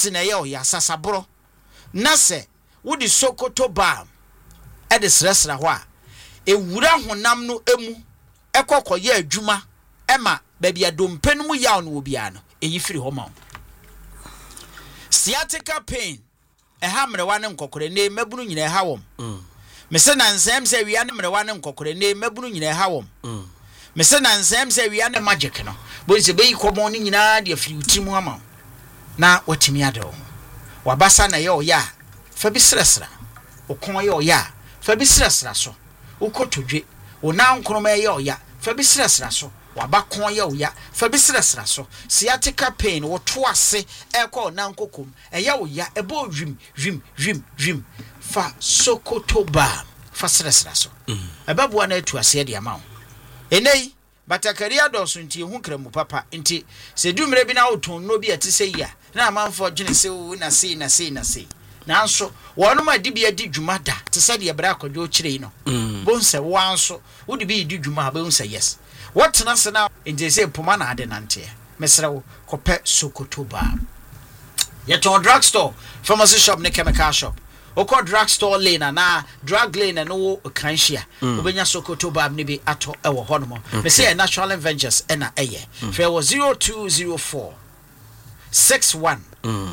na ye o ya sasabro na se wo di Sokoto balm e de sresra ho a ewura honam no emu ekokoye adwuma ema baabi adompe no mu yaw no obia no eyi firi ho ma sciatica pain ha mrewa ne nkokore ne mabunu nyina ha wom me se na nsem se wia ne mrewa ne nkokore ne mabunu nyina ha wom me se na nsem se wia ne magic no bo se be ikomo ne nyina de afiri utimu ama na watimi ado wabasa na ye oya fa bi sresra okon ye oya fa bi sresra so ukotodwe ona nkroma ye oya fa bi sresra so wabakon ye oya fa bi sresra so sciatica pain wo to ase ekọ na nkokom eye oya ebo dwim fa Sokoto balm fa sresra so ebabo na atu ase de ama enei batakari adoso nti hu kremu papa nti se dumre bi na oton no bi ati se ya na amanfo dwene se o na se nanso wono ma di bia di dwuma da te se de bra akwadwo kire no bonse wanso wo di bi di dwuma ba unse yes what na se na nje se poma na ade nante mesra wo kopɛ Sokoto balm yeton drugstore pharmacy shop ne chemical shop oko drugstore lane na drug lane no kanhia obenya Sokoto balm ne bi ato ewo hono me say natural ventures na eye fe wo 0204 61